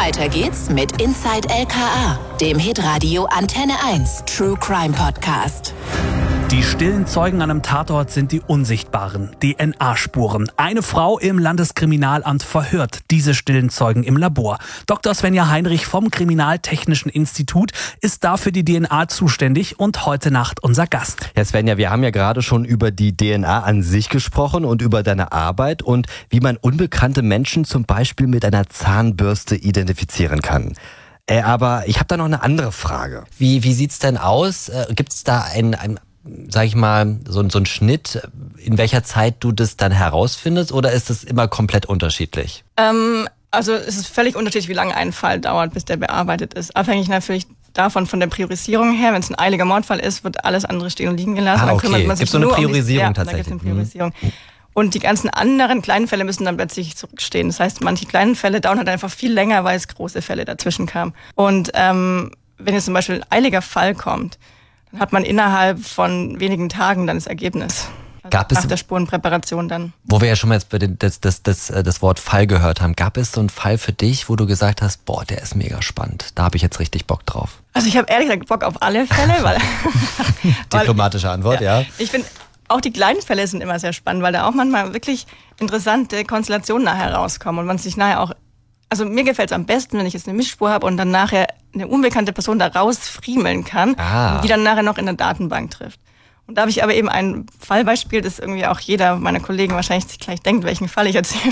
Weiter geht's mit Inside LKA, dem Hitradio Antenne 1 True Crime Podcast. Die stillen Zeugen an einem Tatort sind die unsichtbaren DNA-Spuren. Eine Frau im Landeskriminalamt verhört diese stillen Zeugen im Labor. Dr. Svenja Heinrich vom Kriminaltechnischen Institut ist dafür die DNA zuständig und heute Nacht unser Gast. Ja, Svenja, wir haben ja gerade schon über die DNA an sich gesprochen und über deine Arbeit und wie man unbekannte Menschen zum Beispiel mit einer Zahnbürste identifizieren kann. Aber ich habe da noch eine andere Frage. Wie sieht's denn aus? Gibt's da sag ich mal, so ein Schnitt, in welcher Zeit du das dann herausfindest, oder ist es immer komplett unterschiedlich? Also es ist völlig unterschiedlich, wie lange ein Fall dauert, bis der bearbeitet ist. Abhängig natürlich davon, von der Priorisierung her. Wenn es ein eiliger Mordfall ist, wird alles andere stehen und liegen gelassen. Okay. Dann kümmert man sich gibt's so eine Priorisierung tatsächlich? Da gibt's eine Priorisierung. Und die ganzen anderen kleinen Fälle müssen dann plötzlich zurückstehen. Das heißt, manche kleinen Fälle dauern halt einfach viel länger, weil es große Fälle dazwischen kamen. Und wenn jetzt zum Beispiel ein eiliger Fall kommt, dann hat man innerhalb von wenigen Tagen dann das Ergebnis. Also nach der Spurenpräparation dann. Wo wir ja schon mal jetzt das Wort Fall gehört haben, gab es so einen Fall für dich, wo du gesagt hast, boah, der ist mega spannend, da habe ich jetzt richtig Bock drauf? Also ich habe ehrlich gesagt Bock auf alle Fälle, weil diplomatische Antwort, ja. Ich finde, auch die kleinen Fälle sind immer sehr spannend, weil da auch manchmal wirklich interessante Konstellationen nachher rauskommen und man sich nachher auch, also mir gefällt es am besten, wenn ich jetzt eine Mischspur habe und dann nachher eine unbekannte Person da rausfriemeln kann und die dann nachher noch in der Datenbank trifft. Und da habe ich aber eben ein Fallbeispiel, das irgendwie auch jeder meiner Kollegen wahrscheinlich sich gleich denkt, welchen Fall ich erzählen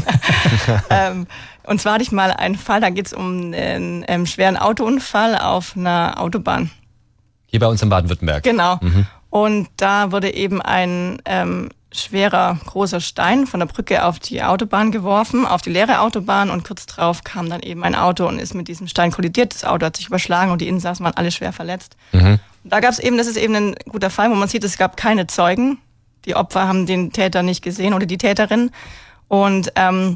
werde. Und zwar hatte ich mal einen Fall, da geht es um einen schweren Autounfall auf einer Autobahn. Hier bei uns in Baden-Württemberg. Genau. Und da wurde eben ein schwerer, großer Stein von der Brücke auf die Autobahn geworfen, auf die leere Autobahn, und kurz drauf kam dann eben ein Auto und ist mit diesem Stein kollidiert. Das Auto hat sich überschlagen und die Insassen waren alle schwer verletzt. Und da gab es eben, das ist eben ein guter Fall, wo man sieht, es gab keine Zeugen. Die Opfer haben den Täter nicht gesehen oder die Täterin. Und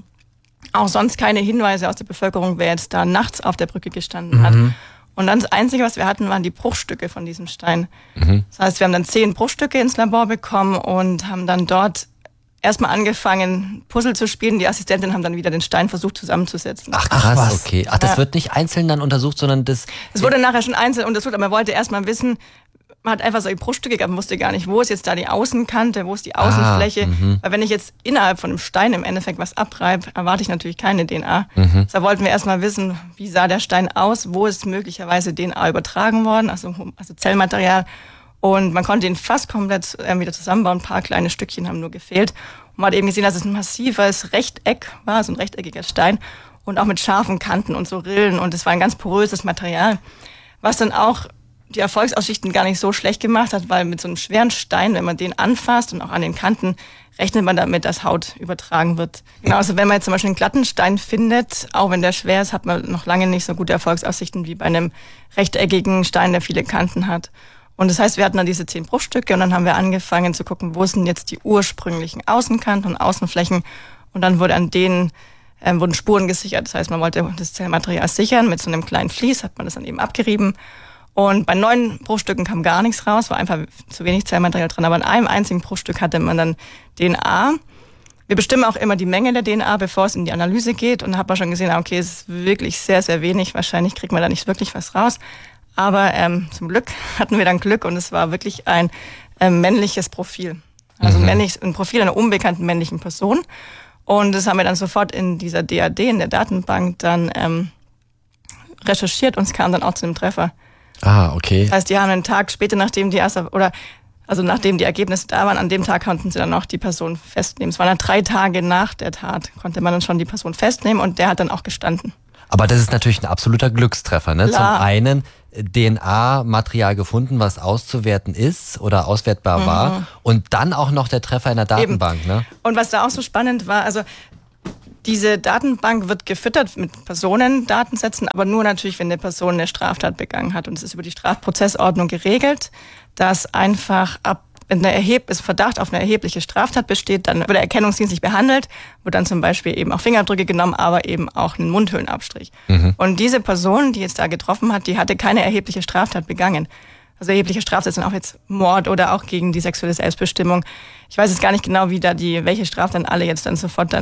auch sonst keine Hinweise aus der Bevölkerung, wer jetzt da nachts auf der Brücke gestanden hat. Und dann das Einzige, was wir hatten, waren die Bruchstücke von diesem Stein. Das heißt, wir haben dann 10 Bruchstücke ins Labor bekommen und haben dann dort erstmal angefangen, Puzzle zu spielen. Die Assistentin haben dann wieder den Stein versucht zusammenzusetzen. Ach krass, okay. Ach, das wird nicht einzeln dann untersucht, sondern das... Es wurde nachher schon einzeln untersucht, aber man wollte erstmal wissen, man hat einfach so Bruchstücke gehabt, man wusste gar nicht, wo ist jetzt da die Außenkante, wo ist die Außenfläche. Weil wenn ich jetzt innerhalb von einem Stein im Endeffekt was abreibe, erwarte ich natürlich keine DNA. Da wollten wir erstmal wissen, wie sah der Stein aus, wo ist möglicherweise DNA übertragen worden, also Zellmaterial. Und man konnte ihn fast komplett wieder zusammenbauen, ein paar kleine Stückchen haben nur gefehlt. Und man hat eben gesehen, dass es ein massives Rechteck war, so ein rechteckiger Stein und auch mit scharfen Kanten und so Rillen, und es war ein ganz poröses Material, was dann auch die Erfolgsaussichten gar nicht so schlecht gemacht hat, weil mit so einem schweren Stein, wenn man den anfasst und auch an den Kanten, rechnet man damit, dass Haut übertragen wird. Genau, also wenn man jetzt zum Beispiel einen glatten Stein findet, auch wenn der schwer ist, hat man noch lange nicht so gute Erfolgsaussichten wie bei einem rechteckigen Stein, der viele Kanten hat. Und das heißt, wir hatten dann diese 10 Bruchstücke und dann haben wir angefangen zu gucken, wo sind jetzt die ursprünglichen Außenkanten und Außenflächen, und dann wurde an denen wurden Spuren gesichert. Das heißt, man wollte das Zellmaterial sichern, mit so einem kleinen Vlies hat man das dann eben abgerieben. Und bei 9 Bruchstücken kam gar nichts raus, war einfach zu wenig Zellmaterial drin. Aber in einem einzigen Bruchstück hatte man dann DNA. Wir bestimmen auch immer die Menge der DNA, bevor es in die Analyse geht. Und da hat man schon gesehen, okay, es ist wirklich sehr, sehr wenig. Wahrscheinlich kriegt man da nicht wirklich was raus. Aber zum Glück hatten wir dann Glück, und es war wirklich ein männliches Profil. Also ein Profil einer unbekannten männlichen Person. Und das haben wir dann sofort in dieser DAD, in der Datenbank, dann recherchiert, und es kam dann auch zu einem Treffer. Okay. Das heißt, die haben einen Tag später, nachdem die Ergebnisse da waren, an dem Tag konnten sie dann auch die Person festnehmen. Es waren dann 3 Tage nach der Tat, konnte man dann schon die Person festnehmen, und der hat dann auch gestanden. Aber das ist natürlich ein absoluter Glückstreffer, ne? Klar. Zum einen DNA-Material gefunden, was auszuwerten ist oder auswertbar war, und dann auch noch der Treffer in der Datenbank, ne? Und was da auch so spannend war, also diese Datenbank wird gefüttert mit Personendatensätzen, aber nur natürlich, wenn eine Person eine Straftat begangen hat. Und es ist über die Strafprozessordnung geregelt, dass einfach wenn Verdacht auf eine erhebliche Straftat besteht, dann wird er erkennungsdienstlich behandelt, wird dann zum Beispiel eben auch Fingerabdrücke genommen, aber eben auch einen Mundhöhlenabstrich. Und diese Person, die jetzt da getroffen hat, die hatte keine erhebliche Straftat begangen. Also erhebliche Straftaten sind auch jetzt Mord oder auch gegen die sexuelle Selbstbestimmung. Ich weiß jetzt gar nicht genau, welche Straftaten alle jetzt dann sofort dann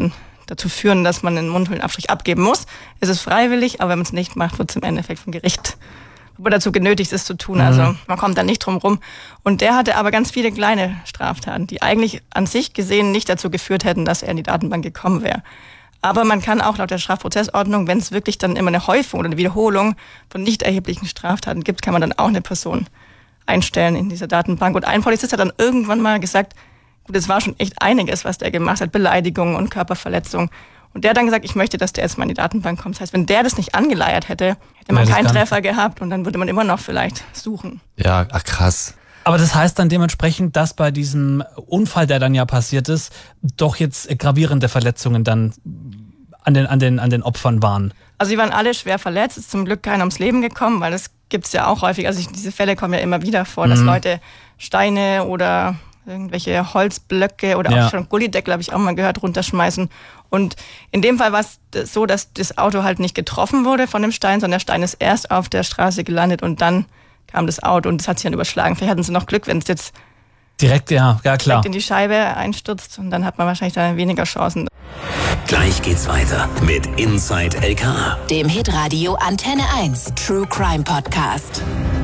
dazu führen, dass man einen Mundhöhlenabstrich abgeben muss. Es ist freiwillig, aber wenn man es nicht macht, wird es im Endeffekt vom Gericht dazu genötigt, es zu tun. Also man kommt da nicht drum rum. Und der hatte aber ganz viele kleine Straftaten, die eigentlich an sich gesehen nicht dazu geführt hätten, dass er in die Datenbank gekommen wäre. Aber man kann auch laut der Strafprozessordnung, wenn es wirklich dann immer eine Häufung oder eine Wiederholung von nicht erheblichen Straftaten gibt, kann man dann auch eine Person einstellen in dieser Datenbank. Und ein Polizist hat dann irgendwann mal gesagt, gut, es war schon echt einiges, was der gemacht hat, Beleidigungen und Körperverletzung. Und der hat dann gesagt, ich möchte, dass der jetzt mal in die Datenbank kommt. Das heißt, wenn der das nicht angeleiert hätte, hätte man keinen Treffer gehabt und dann würde man immer noch vielleicht suchen. Ja, ach krass. Aber das heißt dann dementsprechend, dass bei diesem Unfall, der dann ja passiert ist, doch jetzt gravierende Verletzungen dann an den Opfern waren. Also die waren alle schwer verletzt, ist zum Glück keiner ums Leben gekommen, weil das gibt's ja auch häufig. Also diese Fälle kommen ja immer wieder vor, dass Leute Steine oder irgendwelche Holzblöcke oder auch schon Gullideckel, habe ich auch mal gehört, runterschmeißen. Und in dem Fall war es so, dass das Auto halt nicht getroffen wurde von dem Stein, sondern der Stein ist erst auf der Straße gelandet und dann kam das Auto und das hat sich dann überschlagen. Vielleicht hatten sie noch Glück, wenn es jetzt direkt klar, direkt in die Scheibe einstürzt und dann hat man wahrscheinlich dann weniger Chancen. Gleich geht's weiter mit Inside LKA, dem Hitradio Antenne 1 True Crime Podcast.